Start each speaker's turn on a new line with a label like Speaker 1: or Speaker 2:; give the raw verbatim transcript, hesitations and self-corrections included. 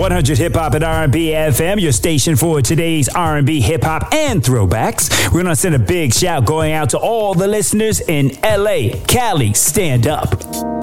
Speaker 1: one hundred Hip Hop and R and B F M, your station for today's R and B, hip hop, and throwbacks. We're going to send a big shout going out to all the listeners in L A, Cali, stand up.